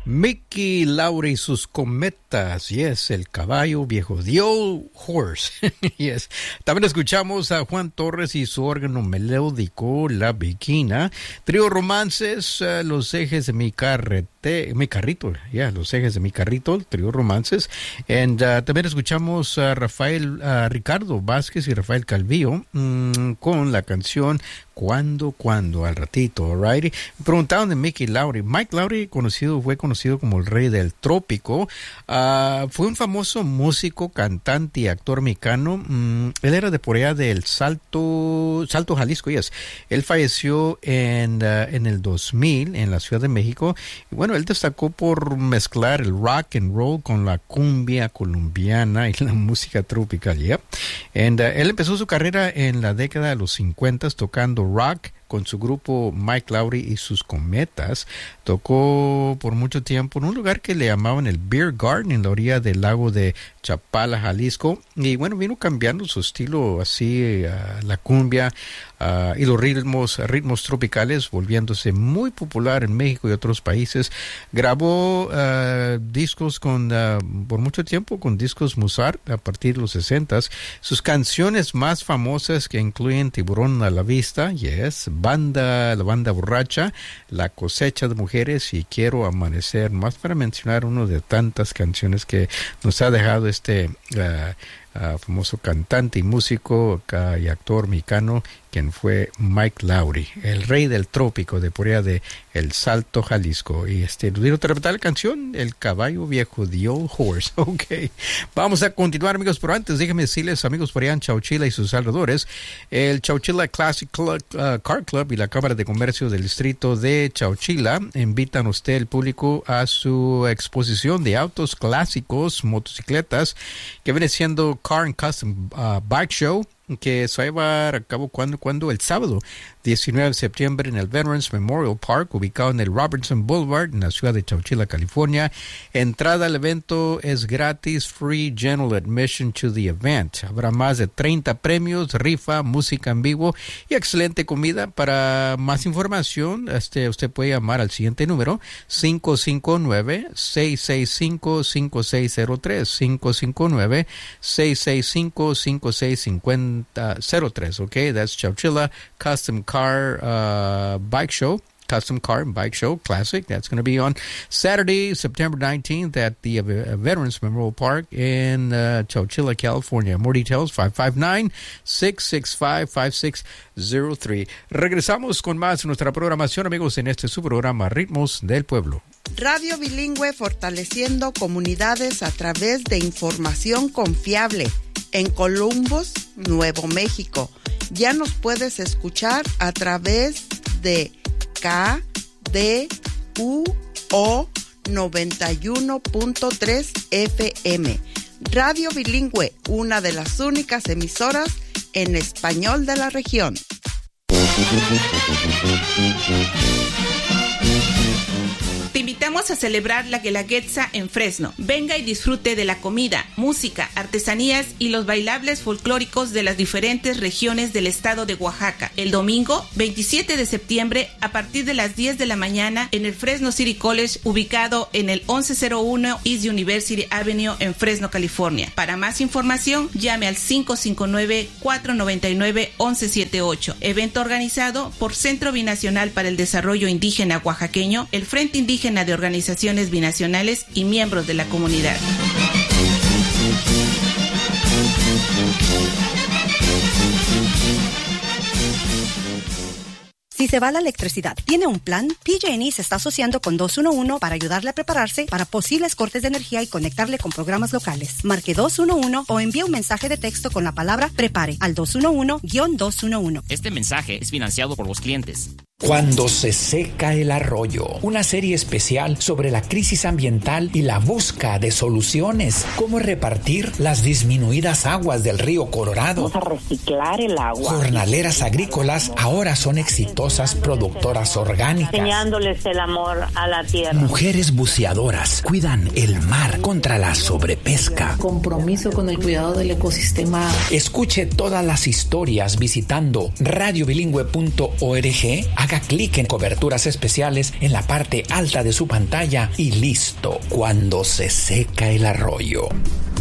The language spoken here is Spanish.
Mickey Laure y sus cometas, yes, el caballo viejo, the old horse, yes. También escuchamos a Juan Torres y su órgano melódico, La Viquina, Trío Romances, Los Ejes de mi Carrito, Los Ejes de mi Carrito, Trío Romances, and también escuchamos a Ricardo Vázquez y Rafael Calvillo con la canción Cuando, al ratito, alrighty. Me preguntaban de Mickey Laure. Mike Laure fue conocido como el rey del trópico. Fue un famoso músico, cantante y actor mexicano. Él era de por allá del Salto, Jalisco, yes. Él falleció en el 2000 en la Ciudad de México. Y bueno, él destacó por mezclar el rock and roll con la cumbia colombiana y la música tropical, yeah. And él empezó su carrera en la década de los 50 tocando rock con su grupo Mike Laure y sus cometas. Tocó por mucho tiempo en un lugar que le llamaban el Beer Garden en la orilla del lago de Chapala, Jalisco. Y bueno, vino cambiando su estilo así, la cumbia y los ritmos tropicales, volviéndose muy popular en México y otros países. Grabó discos por mucho tiempo con discos Mozart a partir de los 60s. Sus canciones más famosas que incluyen Tiburón a la Vista, yes, la banda borracha, La cosecha de mujeres y Quiero amanecer, más para mencionar uno de tantas canciones que nos ha dejado este famoso cantante y músico y actor mexicano, quien fue Mike Laure, el rey del trópico de por allá de El Salto, Jalisco. Y ¿no te repetir la canción? El caballo viejo, the old horse. Ok, vamos a continuar, amigos, pero antes déjenme decirles, amigos, por allá en Chowchilla y sus alrededores, el Chowchilla Classic Car Club y la Cámara de Comercio del Distrito de Chowchilla invitan a usted, el público, a su exposición de autos clásicos, motocicletas, que viene siendo Car and Custom Bike Show, que se va a llevar a cabo cuando el sábado 19 de septiembre en el Veterans Memorial Park, ubicado en el Robertson Boulevard, en la ciudad de Chowchilla, California. Entrada al evento es gratis, free general admission to the event. Habrá más de 30 premios, rifa, música en vivo y excelente comida. Para más información, usted puede llamar al siguiente número, 559-665-5603, 559-665-5603, okay? That's Chowchilla Custom Car Bike Show. Custom Car and Bike Show Classic. That's going to be on Saturday, September 19th at the Veterans Memorial Park in Chowchilla, California. More details, 559-665-5603. Regresamos con más de nuestra programación, amigos, en su programa Ritmos del Pueblo. Radio Bilingüe, fortaleciendo comunidades a través de información confiable. En Columbus, Nuevo México. Ya nos puedes escuchar a través de KDUO 91.3 FM. Radio Bilingüe, una de las únicas emisoras en español de la región. Te invitamos a celebrar la Guelaguetza en Fresno. Venga y disfrute de la comida, música, artesanías y los bailables folclóricos de las diferentes regiones del estado de Oaxaca. El domingo, 27 de septiembre, a partir de las 10 de la mañana, en el Fresno City College, ubicado en el 1101 East University Avenue en Fresno, California. Para más información, llame al 559-499-1178. Evento organizado por Centro Binacional para el Desarrollo Indígena Oaxaqueño, el Frente Indígena de Organizaciones Binacionales y miembros de la comunidad. Si se va la electricidad, ¿tiene un plan? PG&E se está asociando con 211 para ayudarle a prepararse para posibles cortes de energía y conectarle con programas locales. Marque 211 o envíe un mensaje de texto con la palabra PREPARE al 211-211. Este mensaje es financiado por los clientes. Cuando se seca el arroyo, una serie especial sobre la crisis ambiental y la búsqueda de soluciones. Cómo repartir las disminuidas aguas del río Colorado. Vamos a reciclar el agua. Jornaleras agrícolas ahora son exitosas productoras orgánicas. Enseñándoles el amor a la tierra. Mujeres buceadoras cuidan el mar contra la sobrepesca. Compromiso con el cuidado del ecosistema. Escuche todas las historias visitando radiobilingüe.org. Haga clic en coberturas especiales en la parte alta de su pantalla y listo cuando se seca el arroyo.